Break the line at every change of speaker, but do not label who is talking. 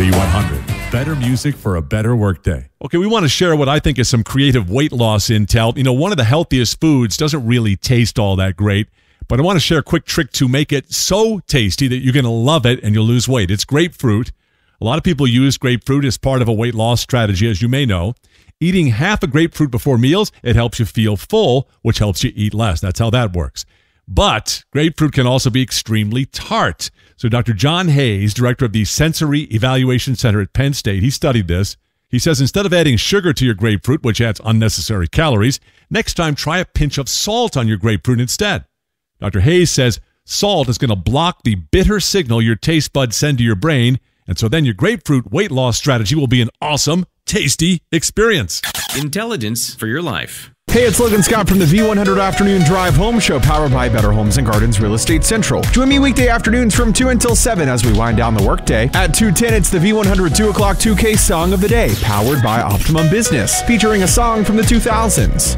V100. Better music for a better workday. Okay, we want to share what I think is some creative weight loss intel. You know, one of the healthiest foods doesn't really taste all that great, but I want to share a quick trick to make it so tasty that you're going to love it and you'll lose weight. It's grapefruit. A lot of people use grapefruit as part of a weight loss strategy, as you may know. Eating half a grapefruit before meals, it helps you feel full, which helps you eat less. That's how that works. But grapefruit can also be extremely tart. So Dr. John Hayes, director of the Sensory Evaluation Center at Penn State, he studied this. He says instead of adding sugar to your grapefruit, which adds unnecessary calories, next time try a pinch of salt on your grapefruit instead. Dr. Hayes says salt is going to block the bitter signal your taste buds send to your brain, and so then your grapefruit weight loss strategy will be an awesome, tasty experience.
Intelligence for your life.
Hey, it's Logan Scott from the V100 Afternoon Drive Home Show, powered by Better Homes and Gardens Real Estate Central. Join me weekday afternoons from 2 until 7 as we wind down the workday. At 2:10, it's the V100 2 o'clock 2K Song of the Day, powered by Optimum Business, featuring a song from the 2000s.